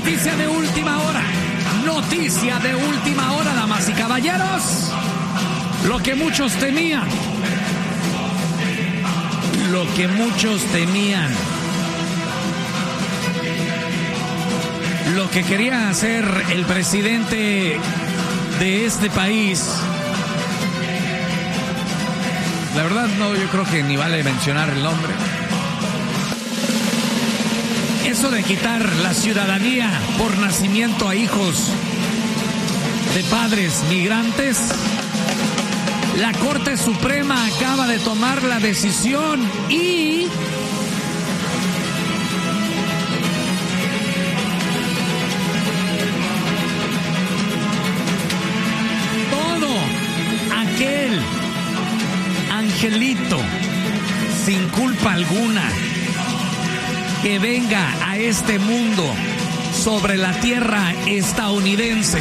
Noticia de última hora. Noticia de última hora, damas y caballeros. Lo que muchos temían. Lo que muchos temían. Lo que quería hacer el presidente de este país. La verdad, no, yo creo que ni vale mencionar el nombre. Eso de quitar la ciudadanía por nacimiento a hijos de padres migrantes, la Corte Suprema acaba de tomar la decisión y todo aquel angelito sin culpa alguna que venga a este mundo sobre la tierra estadounidense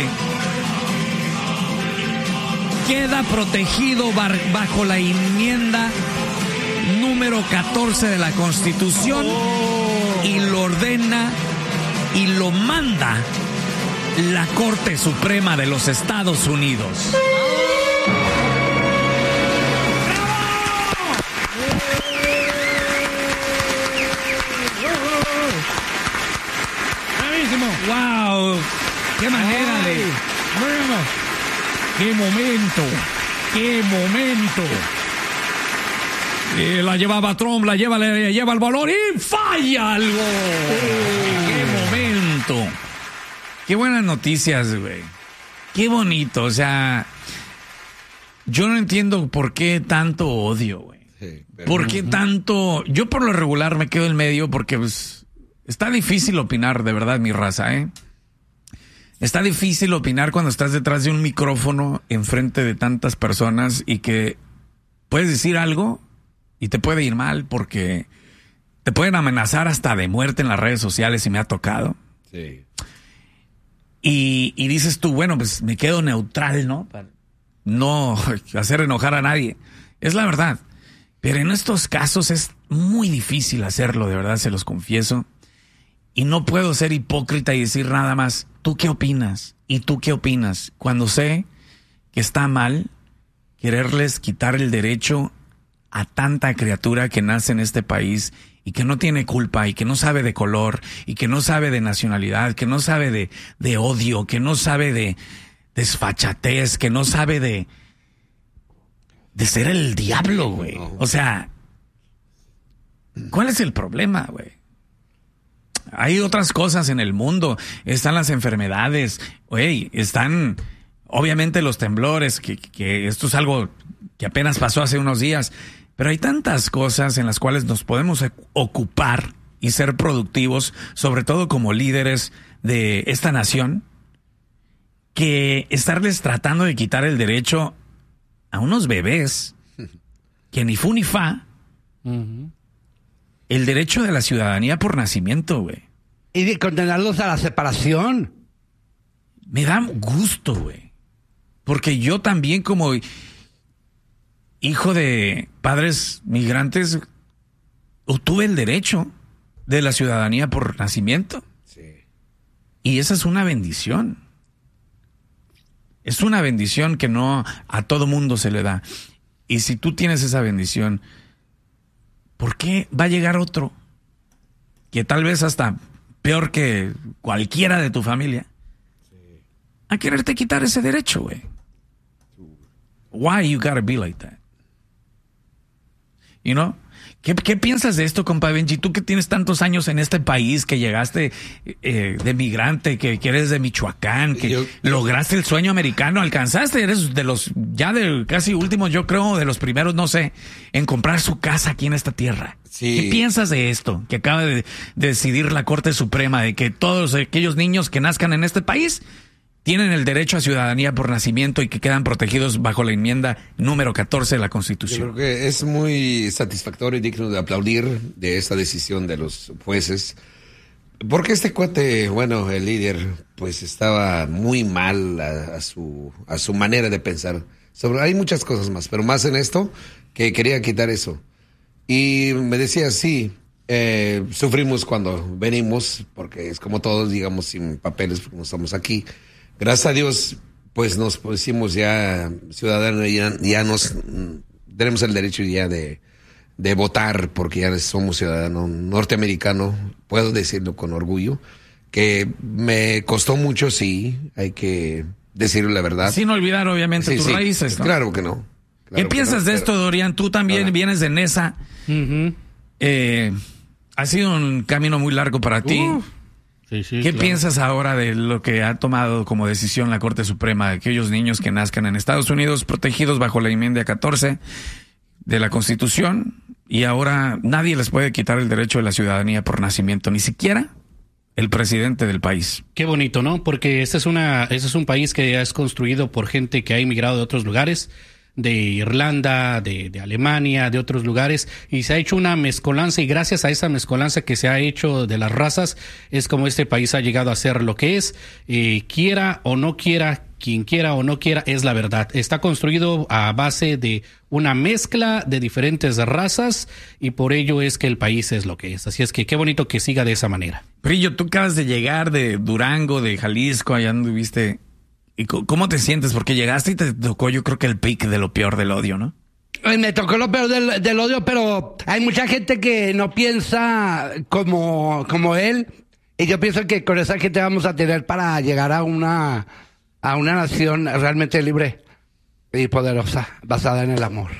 queda protegido bajo la enmienda número 14 de la Constitución y lo ordena y lo manda la Corte Suprema de los Estados Unidos. ¡Wow! ¡Qué manera de... Bueno, ¡qué momento! ¡Qué momento! La llevaba Trump, le lleva el balón y falla algo. ¡Qué momento! ¡Qué buenas noticias, güey! ¡Qué bonito! O sea, yo no entiendo por qué tanto odio, güey. Sí, ¿por qué tanto...? Yo por lo regular me quedo en medio porque, pues... Está difícil opinar, de verdad, mi raza, ¿eh? Está difícil opinar cuando estás detrás de un micrófono enfrente de tantas personas y que puedes decir algo y te puede ir mal porque te pueden amenazar hasta de muerte en las redes sociales y me ha tocado. Sí. Y dices tú, bueno, pues me quedo neutral, ¿no? Para no hacer enojar a nadie. Es la verdad. Pero en estos casos es muy difícil hacerlo, de verdad, se los confieso. Y no puedo ser hipócrita y decir nada más, ¿tú qué opinas? ¿Y tú qué opinas? Cuando sé que está mal quererles quitar el derecho a tanta criatura que nace en este país y que no tiene culpa y que no sabe de color y que no sabe de nacionalidad, que no sabe de odio, que no sabe de desfachatez, que no sabe de ser el diablo, güey. O sea, ¿cuál es el problema, güey? Hay otras cosas en el mundo, están las enfermedades, güey, están obviamente los temblores, que esto es algo que apenas pasó hace unos días, pero hay tantas cosas en las cuales nos podemos ocupar y ser productivos, sobre todo como líderes de esta nación, que estarles tratando de quitar el derecho a unos bebés que ni fu ni fa. El derecho de la ciudadanía por nacimiento, güey. Y de condenarlos a la separación. Me da gusto, güey. Porque yo también como hijo de padres migrantes obtuve el derecho de la ciudadanía por nacimiento. Sí. Y esa es una bendición. Es una bendición que no a todo mundo se le da. Y si tú tienes esa bendición, ¿por qué va a llegar otro que tal vez hasta peor que cualquiera de tu familia a quererte quitar ese derecho, güey? Why you gotta be like that? You know? ¿Qué piensas de esto, compa Benji? Tú que tienes tantos años en este país, que llegaste de migrante, que eres de Michoacán, que lograste el sueño americano, alcanzaste, eres de los, ya de casi últimos, yo creo, de los primeros, no sé, en comprar su casa aquí en esta tierra. Sí. ¿Qué piensas de esto que acaba de decidir la Corte Suprema, de que todos aquellos niños que nazcan en este país tienen el derecho a ciudadanía por nacimiento y que quedan protegidos bajo la enmienda número 14 de la Constitución? Yo creo que es muy satisfactorio y digno de aplaudir de esta decisión de los jueces, porque este cuate, bueno, el líder, pues estaba muy mal a su manera de pensar. Hay muchas cosas más, pero más en esto, que quería quitar eso. Y me decía, sí, Sufrimos cuando venimos, porque es como todos, digamos, sin papeles, porque no estamos aquí. Gracias a Dios, pues nos pusimos ya ciudadanos, ya nos tenemos el derecho ya de votar, porque ya somos ciudadanos norteamericanos, puedo decirlo con orgullo, que me costó mucho, sí, hay que decirle la verdad. Sin olvidar, obviamente, tus raíces, ¿no? Claro que no. ¿Qué piensas de esto, Dorian? Tú también vienes de Nesa. Ha sido un camino muy largo para ti. ¿Qué piensas ahora de lo que ha tomado como decisión la Corte Suprema de aquellos niños que nazcan en Estados Unidos protegidos bajo la enmienda 14 de la Constitución y ahora nadie les puede quitar el derecho de la ciudadanía por nacimiento, ni siquiera el presidente del país? Qué bonito, ¿no? Porque este es un país que es construido por gente que ha emigrado de otros lugares, de Irlanda, de Alemania, de otros lugares, y se ha hecho una mezcolanza, y gracias a esa mezcolanza que se ha hecho de las razas, es como este país ha llegado a ser lo que es. Quiera o no quiera, quien quiera o no quiera, es la verdad. Está construido a base de una mezcla de diferentes razas, y por ello es que el país es lo que es. Así es que qué bonito que siga de esa manera. Brillo, tú acabas de llegar de Durango, de Jalisco, allá anduviste. ¿Y cómo te sientes? Porque llegaste y te tocó, yo creo que el pic de lo peor del odio, ¿no? Me tocó lo peor del odio, pero hay mucha gente que no piensa como él. Y yo pienso que con esa gente vamos a tener para llegar a una nación realmente libre y poderosa, basada en el amor.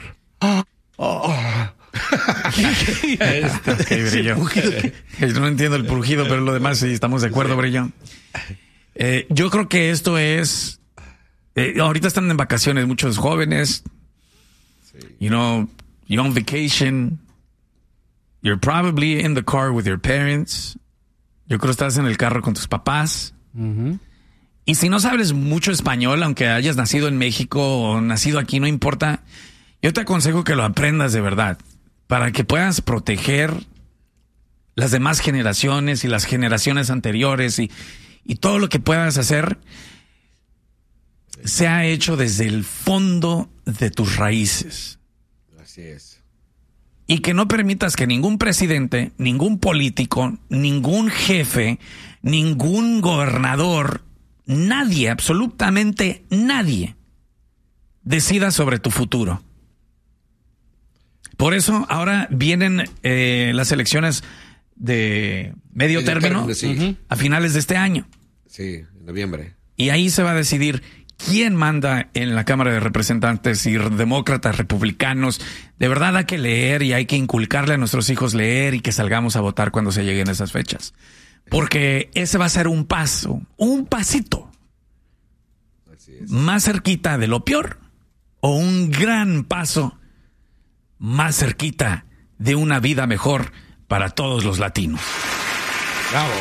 Okay, Brillo. Yo no entiendo el purgido, pero lo demás sí, estamos de acuerdo, Brillo. Yo creo que esto es... ahorita están en vacaciones muchos jóvenes. You're on vacation. You're probably in the car with your parents. Yo creo que estás en el carro con tus papás. Y si no sabes mucho español, aunque hayas nacido en México o nacido aquí, no importa. Yo te aconsejo que lo aprendas de verdad, para que puedas proteger las demás generaciones y las generaciones anteriores y todo lo que puedas hacer se ha hecho desde el fondo de tus raíces. Así es. Y que no permitas que ningún presidente, ningún político, ningún jefe, ningún gobernador, nadie, absolutamente nadie, decida sobre tu futuro. Por eso ahora vienen las elecciones de medio término a finales de este año. Sí, en noviembre. Y ahí se va a decidir quién manda en la Cámara de Representantes, si demócratas, republicanos. De verdad hay que leer y hay que inculcarle a nuestros hijos leer y que salgamos a votar cuando se lleguen esas fechas. Porque ese va a ser un pasito Así es. más cerquita de lo peor o un gran paso más cerquita de una vida mejor para todos los latinos. Bravo.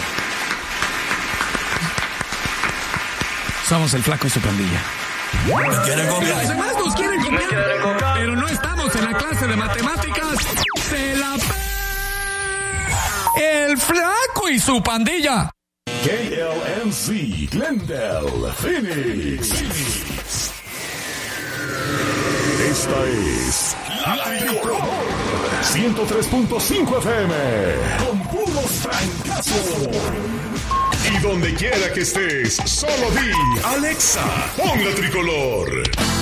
Somos el Flaco y su pandilla. ¿Me quieren copiar? Los demás nos quieren copiar, pero no estamos en la clase de matemáticas. ¡Se la El Flaco y su pandilla. KLMC, Glendale, Phoenix. Esta es La Tricolor 103.5 FM con puros francazos. Y donde quiera que estés, solo di Alexa, pon La Tricolor.